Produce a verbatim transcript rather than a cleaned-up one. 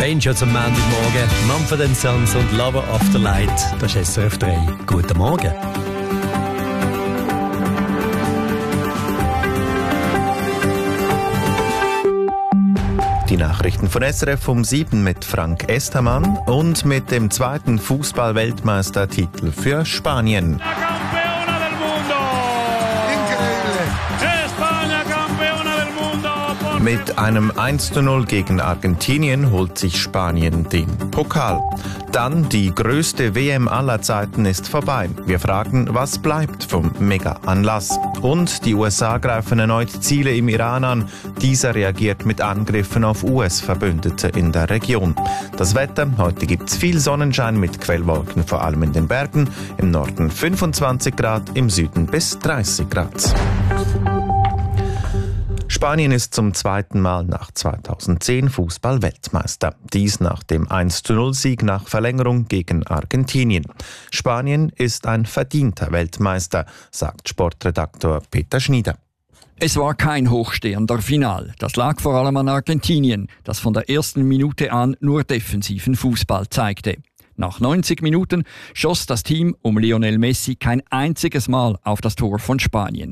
Banjo zum Montagmorgen, Mumford and Sons und Lover After Light. Das ist S R F drei. Guten Morgen. Die Nachrichten von S R F um sieben mit Frank Estermann und mit dem zweiten Fußball-Weltmeistertitel für Spanien. Mit einem eins zu null gegen Argentinien holt sich Spanien den Pokal. Dann die größte W M aller Zeiten ist vorbei. Wir fragen, was bleibt vom Mega-Anlass? Und die U S A greifen erneut Ziele im Iran an. Dieser reagiert mit Angriffen auf U S-Verbündete in der Region. Das Wetter, heute gibt's viel Sonnenschein mit Quellwolken, vor allem in den Bergen. Im Norden fünfundzwanzig Grad, im Süden bis dreißig Grad. Spanien ist zum zweiten Mal nach zweitausendzehn Fußball-Weltmeister. Dies nach dem eins zu null Sieg nach Verlängerung gegen Argentinien. Spanien ist ein verdienter Weltmeister, sagt Sportredaktor Peter Schnieder. Es war kein hochstehender Final. Das lag vor allem an Argentinien, das von der ersten Minute an nur defensiven Fußball zeigte. Nach neunzig Minuten schoss das Team um Lionel Messi kein einziges Mal auf das Tor von Spanien.